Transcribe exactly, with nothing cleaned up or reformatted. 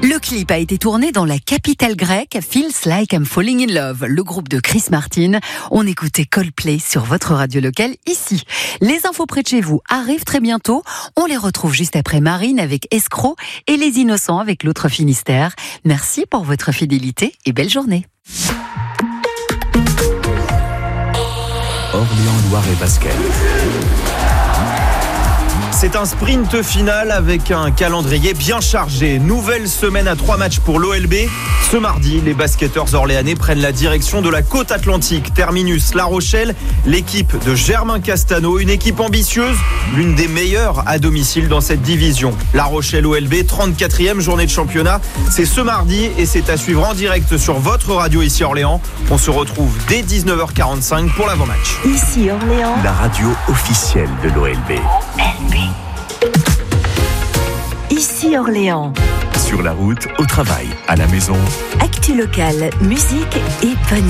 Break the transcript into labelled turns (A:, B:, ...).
A: Le clip a été tourné dans la capitale grecque, Feels Like I'm Falling in Love, le groupe de Chris Martin. On écoutait Coldplay sur votre radio locale ici. Les infos près de chez vous arrivent très bientôt. On les retrouve juste après Marine avec Escroc et Les Innocents avec l'autre Finistère. Merci pour votre fidélité et belle journée.
B: Orléans-Loire et Basket.
C: C'est un sprint final avec un calendrier bien chargé. Nouvelle semaine à trois matchs pour l'O L B. Ce mardi, les basketteurs orléanais prennent la direction de la côte atlantique. Terminus La Rochelle, l'équipe de Germain Castano, une équipe ambitieuse, l'une des meilleures à domicile dans cette division. La Rochelle O L B, trente-quatrième journée de championnat. C'est ce mardi et c'est à suivre en direct sur votre radio ici à Orléans. On se retrouve dès dix-neuf heures quarante-cinq pour l'avant-match.
D: Ici Orléans,
B: La radio officielle de l'O L B.
D: Ici Orléans.
B: Sur la route, au travail, à la maison.
D: Actu locale, musique et pognon.